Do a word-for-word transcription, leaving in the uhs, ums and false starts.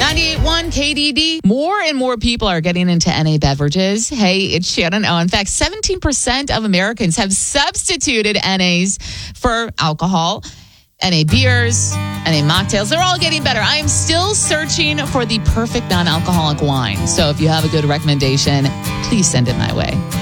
ninety-eight point one K D D. More and more people are getting into N A beverages. Hey, it's Shannon. Oh, in fact, seventeen percent of Americans have substituted N As for alcohol. N A beers, N A mocktails, they're all getting better. I am still searching for the perfect non-alcoholic wine. So if you have a good recommendation, please send it my way.